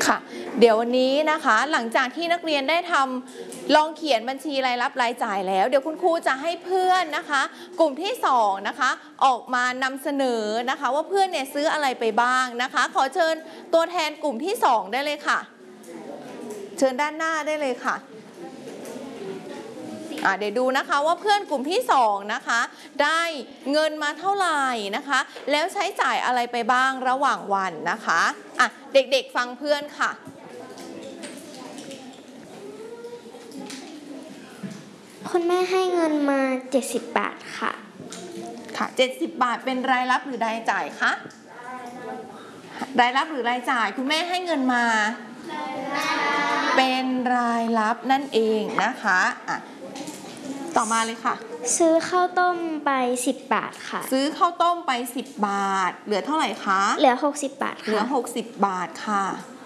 ค่ะเดี๋ยววันนี้นะคะหลังจากที่นักเรียนได้ทำลองเขียนบัญชีรายรับรายจ่ายแล้วเดี๋ยวคุณครูจะให้เพื่อนนะคะกลุ่มที่2นะคะออกมานำเสนอนะคะว่าเพื่อนเนี่ยซื้ออะไรไปบ้างนะคะขอเชิญตัวแทนกลุ่มที่2ได้เลยค่ะเชิญด้านหน้าได้เลยค่ะเดี๋ยวดูนะคะว่าเพื่อนกลุ่มที่2นะคะได้เงินมาเท่าไหร่นะคะแล้วใช้จ่ายอะไรไปบ้างระหว่างวันนะคะเด็กๆฟังเพื่อนค่ะคุณแม่ให้เงินมา70 บาทค่ะค่ะ70 บาทเป็นรายรับหรือรายจ่ายคะรายรับหรือรายจ่ายคุณแม่ให้เงินมาเป็นรายรับนั่นเองนะคะต่อมาเลยค่ะซื้อข้าวต้มไป10 บาทค่ะซื้อข้าวต้มไป10 บาทเหลือเท่าไหร่คะเหลือ60 บาทค่ะเหลือ60 บาทค่ะ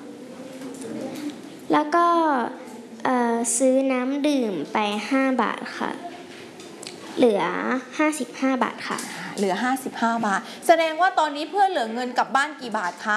แล้วก็ซื้อน้ำดื่มไป5 บาทค่ะเหลือ55 บาทค่ะเหลือ55 บาทแสดงว่าตอนนี้เพื่อนเหลือเงินกลับบ้านกี่บาทคะ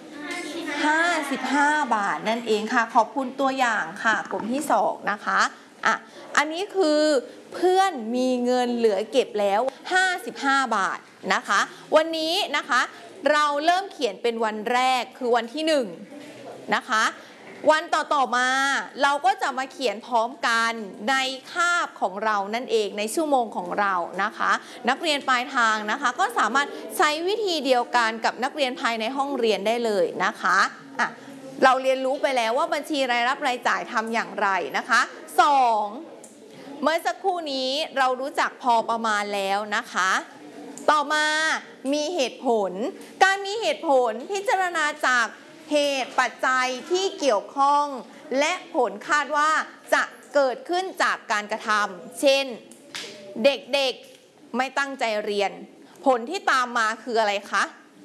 55 บาทนั่นเองค่ะขอบคุณตัวอย่างค่ะกลุ่มที่2นะคะอันนี้คือเพื่อนมีเงินเหลือเก็บแล้ว55 บาทนะคะวันนี้นะคะเราเริ่มเขียนเป็นวันแรกคือวันที่1นะคะวันต่อมาเราก็จะมาเขียนพร้อมกันในคาบของเรานั่นเองในชั่วโมงของเรานะคะนักเรียนปลายทางนะคะก็สามารถใช้วิธีเดียวกันกับนักเรียนภายในห้องเรียนได้เลยนะคะเราเรียนรู้ไปแล้วว่าบัญชีรายรับรายจ่ายทำอย่างไรนะคะ2เมื่อสักครู่นี้เรารู้จักพอประมาณแล้วนะคะต่อมามีเหตุผลการมีเหตุผลพิจารณาจากเหตุปัจจัยที่เกี่ยวข้องและผลคาดว่าจะเกิดขึ้นจากการกระทำเช่นเด็กๆไม่ตั้งใจเรียนผลที่ตามมาคืออะไรคะ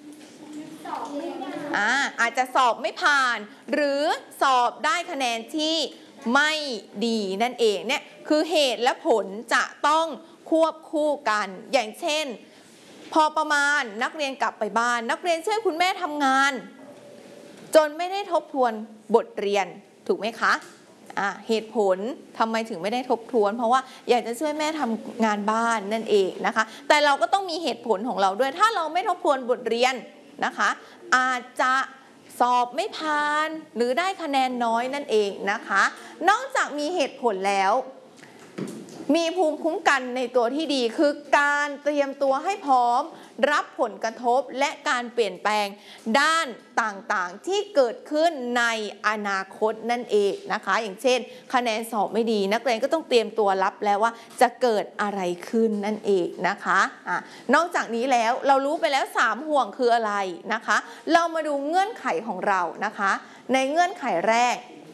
อาจจะสอบไม่ผ่านหรือสอบได้คะแนนที่ไม่ดีนั่นเองเนี่ยคือเหตุและผลจะต้องควบคู่กันอย่างเช่นพอประมาณนักเรียนกลับไปบ้านนักเรียนช่วยคุณแม่ทำงานจนไม่ได้ทบทวนบทเรียนถูกไหมคะเหตุผลทำไมถึงไม่ได้ทบทวนเพราะว่าอยากจะช่วยแม่ทำงานบ้านนั่นเองนะคะแต่เราก็ต้องมีเหตุผลของเราด้วยถ้าเราไม่ทบทวนบทเรียนนะคะอาจจะสอบไม่ผ่านหรือได้คะแนนน้อยนั่นเองนะคะนอกจากมีเหตุผลแล้วมีภูมิคุ้มกันในตัวที่ดีคือการเตรียมตัวให้พร้อมรับผลกระทบและการเปลี่ยนแปลงด้านต่างๆที่เกิดขึ้นในอนาคตนั่นเองนะคะอย่างเช่นคะแนนสอบไม่ดีนักเรียนก็ต้องเตรียมตัวรับแล้วว่าจะเกิดอะไรขึ้นนั่นเองนะคะนอกจากนี้แล้วเรารู้ไปแล้ว3ห่วงคืออะไรนะคะเรามาดูเงื่อนไขของเรานะคะในเงื่อนไขแรก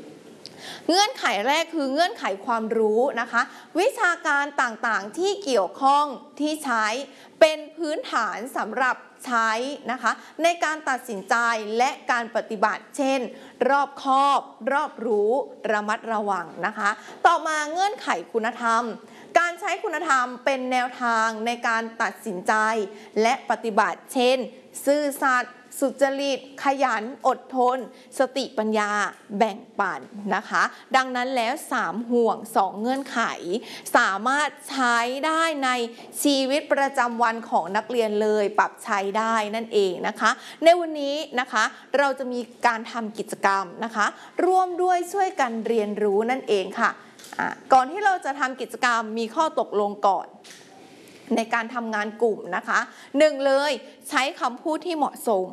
คือเงื่อนไขความรู้นะคะวิชาการต่างๆที่เกี่ยวข้องที่ใช้เป็นพื้นฐานสำหรับใช้นะคะในการตัดสินใจและการปฏิบัติเช่นรอบคอบรอบรู้ระมัดระวังนะคะต่อมาเงื่อนไขคุณธรรมการใช้คุณธรรมเป็นแนวทางในการตัดสินใจและปฏิบัติเช่นซื่อสัตย์สุจริตขยันอดทนสติปัญญาแบ่งปันนะคะดังนั้นแล้ว3ห่วง2เงื่อนไขสามารถใช้ได้ในชีวิตประจำวันของนักเรียนเลยปรับใช้ได้นั่นเองนะคะในวันนี้นะคะเราจะมีการทำกิจกรรมนะคะร่วมด้วยช่วยกันเรียนรู้นั่นเองค่ะก่อนที่เราจะทำกิจกรรมมีข้อตกลงก่อนในการทำงานกลุ่มนะคะ1เลยใช้คำพูดที่เหมาะสม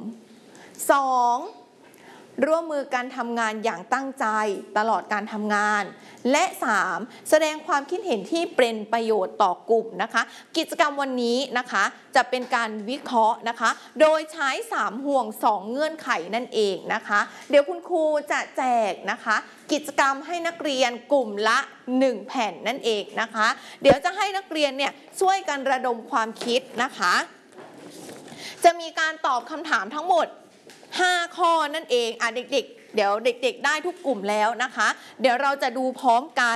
2ร่วมมือการทำงานอย่างตั้งใจตลอดการทำงานและ3แสดงความคิดเห็นที่เป็นประโยชน์ต่อกลุ่มนะคะกิจกรรมวันนี้นะคะจะเป็นการวิเคราะห์นะคะโดยใช้3ห่วง2เงื่อนไขนั่นเองนะคะเดี๋ยวคุณครูจะแจกนะคะกิจกรรมให้นักเรียนกลุ่มละ1แผ่นนั่นเองนะคะเดี๋ยวจะให้นักเรียนเนี่ยช่วยกันระดมความคิดนะคะจะมีการตอบคำถามทั้งหมด5ข้อนั่นเองเด็กๆเดี๋ยวเด็กๆได้ทุกกลุ่มแล้วนะคะเดี๋ยวเราจะดูพร้อมกัน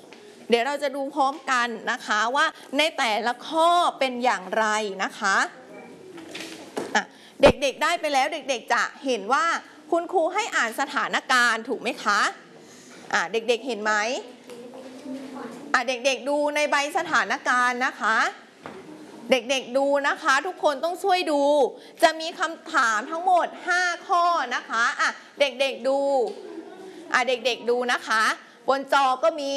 นะคะว่าในแต่ละข้อเป็นอย่างไรนะคะเด็กๆได้ไปแล้วเด็กๆจะเห็นว่าคุณครูให้อ่านสถานการณ์ถูกไหมคะเด็กๆเห็นไหมเด็กๆดูในใบสถานการณ์นะคะเด็กๆดูนะคะทุกคนต้องช่วยดูจะมีคำถามทั้งหมด5ข้อนะคะเด็กๆดูเด็กๆดูนะคะบนจอก็มี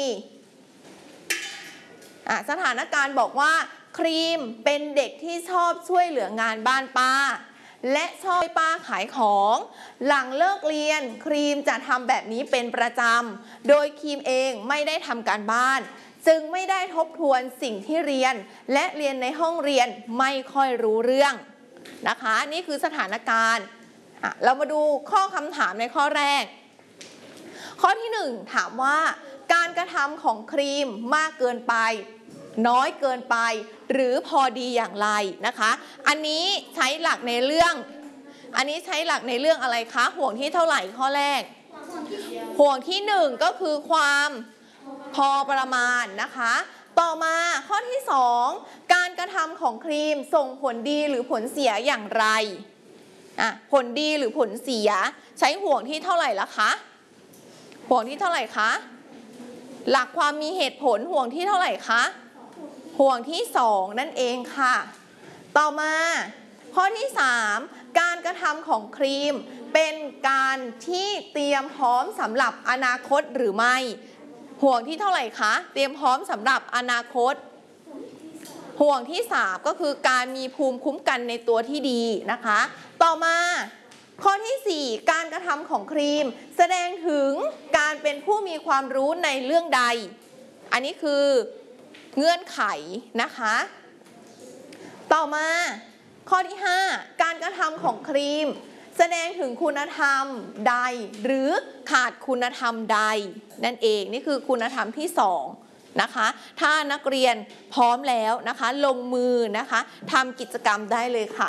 สถานการณ์บอกว่าครีมเป็นเด็กที่ชอบช่วยเหลืองานบ้านป้าและชอบป้าขายของหลังเลิกเรียนครีมจะทำแบบนี้เป็นประจำโดยครีมเองไม่ได้ทำการบ้านจึงไม่ได้ทบทวนสิ่งที่เรียนและเรียนในห้องเรียนไม่ค่อยรู้เรื่องนะคะนี่คือสถานการณ์เรามาดูข้อคำถามในข้อแรกข้อที่1ถามว่าการกระทำของครีมมากเกินไปน้อยเกินไปหรือพอดีอย่างไรนะคะอันนี้ใช้หลักในเรื่องอะไรคะห่วงที่เท่าไหร่ข้อแรกห่วงที่1ก็คือความพอประมาณนะคะต่อมาข้อที่2การกระทำของครีมส่งผลดีหรือผลเสียอย่างไรผลดีหรือผลเสียใช้ห่วงที่เท่าไหร่ละคะห่วงที่เท่าไหร่คะหลักความมีเหตุผลห่วงที่เท่าไหร่คะห่วงที่2นั่นเองค่ะต่อมาข้อที่3การกระทำของครีมเป็นการที่เตรียมพร้อมสำหรับอนาคตหรือไม่ห่วงที่เท่าไหร่คะเตรียมพร้อมสำหรับอนาคตห่วงที่3ก็คือการมีภูมิคุ้มกันในตัวที่ดีนะคะต่อมาข้อที่4การกระทำของครีมแสดงถึงการเป็นผู้มีความรู้ในเรื่องใดอันนี้คือเงื่อนไขนะคะต่อมาข้อที่5การกระทำของครีมแสดงถึงคุณธรรมใดหรือขาดคุณธรรมใดนั่นเองนี่คือคุณธรรมที่2นะคะถ้านักเรียนพร้อมแล้วนะคะลงมือนะคะทำกิจกรรมได้เลยค่ะ